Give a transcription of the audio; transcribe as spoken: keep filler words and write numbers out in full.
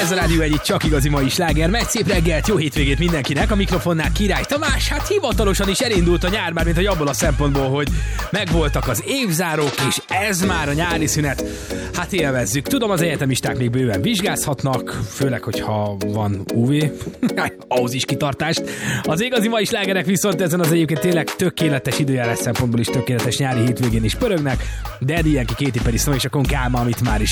Ez a Rádió Egy, csak igazi mai sláger. Megy, szép reggelt, jó hétvégét mindenkinek. A mikrofonnál Király Tamás. Hát hivatalosan is elindult a nyár, már mint hogy abból a szempontból, hogy megvoltak az évzárók, és ez már a nyári szünet. Hát élvezzük. Tudom, az egyetemisták még bőven vizsgázhatnak, főleg, hogyha van ú vé. Ahhoz is kitartást. Az igazi mai slágerek viszont ezen az egyébként tényleg tökéletes időjárás szempontból is tökéletes nyári hétvégén is pörögnek, de Eddie Yankee, Katy Perry, Snow és a Konkálma, amit már is